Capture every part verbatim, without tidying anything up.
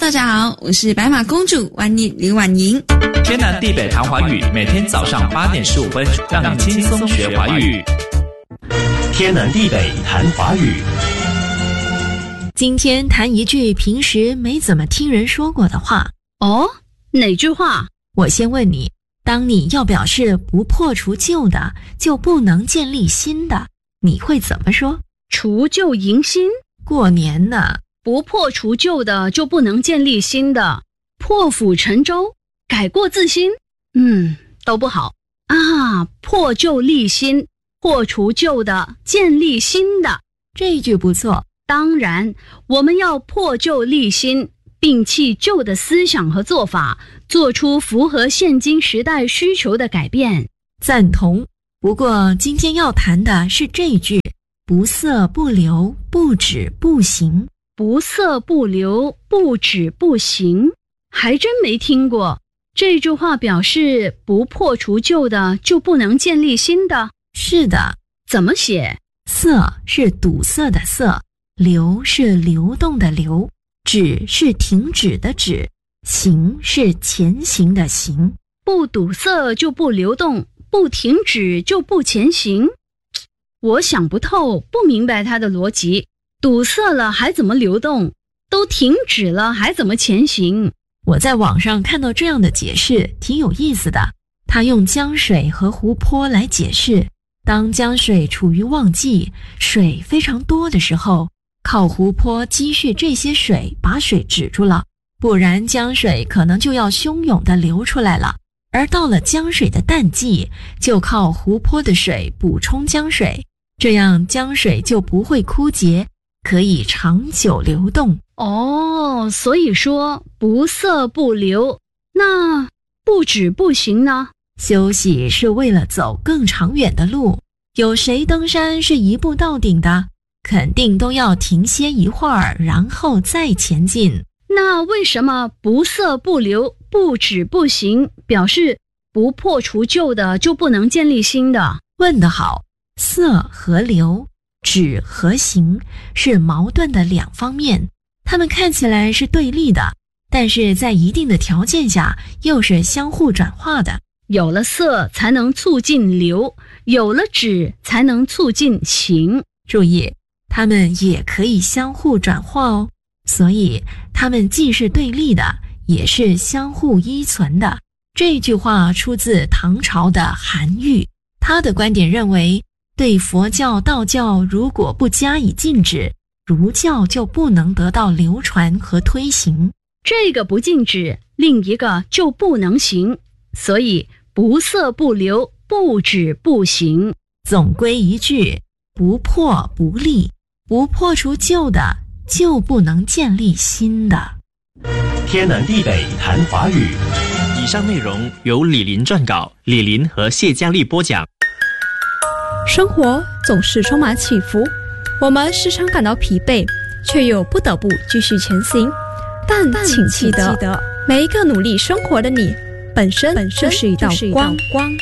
大家好，我是白马公主婉妮林婉莹。 天南地北谈华语，每天早上八点十五分，让你轻松学华语。 天南地北谈华语。 今天谈一句平时没怎么听人说过的话。 哦，哪句话？ 我先问你，当你要表示不破除旧的，就不能建立新的，你会怎么说？ 除旧迎新？ 过年呢？ 不破除旧的，就不能建立新的。破釜沉舟，改过自新，嗯，都不好啊。破旧立新，破除旧的，建立新的， 这一句不错。 当然，我们要破旧立新，摒弃旧的思想和做法，做出符合现今时代需求的改变。 赞同。不过今天要谈的是这一句：不色不流，不止不行。 不色不流，不止不行，还真没听过。这句话表示不破除旧的，就不能建立新的。 是的。 怎么写？ 色是堵塞的塞，流是流动的流，止是停止的止，行是前行的行。 不堵塞就不流动，不停止就不前行。我想不透，不明白它的逻辑。堵塞了还怎么流动？都停止了还怎么前行？ 我在网上看到这样的解释，挺有意思的。他用江水和湖泊来解释，当江水处于旺季，水非常多的时候，靠湖泊积蓄这些水，把水止住了，不然江水可能就要汹涌地流出来了。而到了江水的淡季，就靠湖泊的水补充江水，这样江水就不会枯竭，可以长久流动。 哦，所以说不色不流，那不止不行呢？ 休息是为了走更长远的路，有谁登山是一步到顶的？肯定都要停歇一会儿，然后再前进。 那为什么不色不流，不止不行，表示不破除旧的就不能建立新的？ 问得好。色和流，止和行是矛盾的两方面，它们看起来是对立的，但是在一定的条件下又是相互转化的。 有了色才能促进流，有了止才能促进行。 注意，它们也可以相互转化哦，所以它们既是对立的，也是相互依存的。这句话出自唐朝的韩愈，他的观点认为，对佛教、道教如果不加以禁止，儒教就不能得到流传和推行。 这个不禁止，另一个就不能行，所以不色不流，不止不行。 总归一句，不破不立，不破除旧的，就不能建立新的。 天南地北谈华语。 以上内容由李林撰稿，李林和谢佳丽播讲。 生活总是充满起伏，我们时常感到疲惫，却又不得不继续前行。但请记得，每一个努力生活的你，本身就是一道光。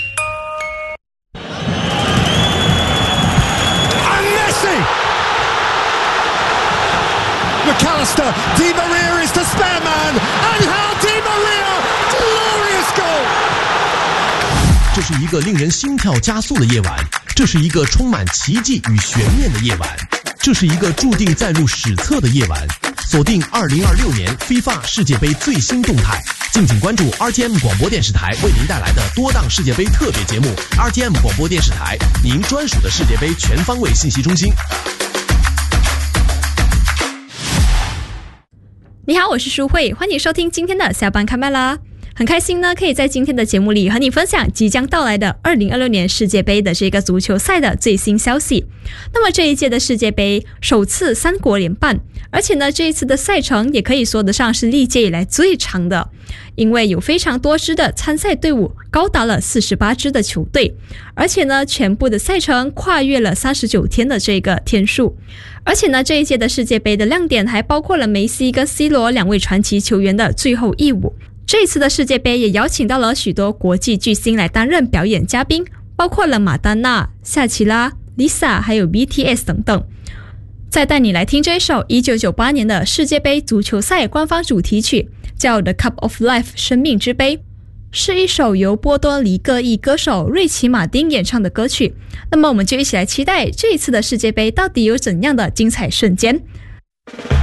McAllister, Di Maria is the spare man, and how Di Maria, glorious goal! 这是一个令人心跳加速的夜晚，这是一个充满奇迹与悬念的夜晚，这是一个注定载入史册的夜晚。锁定二零二六年 FIFA 世界杯最新动态，敬请关注 R T M 广播电视台为您带来的多档世界杯特别节目。R T M 广播电视台，您专属的世界杯全方位信息中心。 你好，我是舒慧，欢迎收听今天的下班看麦啦。很开心呢，可以在今天的节目里和你分享即将到来的二零二六年世界杯的这个足球赛的最新消息。那么这一届的世界杯首次三国联办，而且呢这一次的赛程也可以说得上是历届以来最长的，因为有非常多支的参赛队伍，高达了四十八支的球队，而且呢全部的赛程跨越了三十九天的这个天数。而且呢这一届的世界杯的亮点还包括了梅西跟 C 罗两位传奇球员的最后一舞。这一次的世界杯也邀请到了许多国际巨星来担任表演嘉宾，包括了马丹娜、夏奇拉、Lisa 还有 B T S 等等。 再带你来听这一首一九九八年的世界杯足球赛官方主题曲，叫 The Cup of Life 生命之杯，是一首由波多黎各裔歌手瑞奇马丁演唱的歌曲。那么我们就一起来期待这一次的世界杯到底有怎样的精彩瞬间。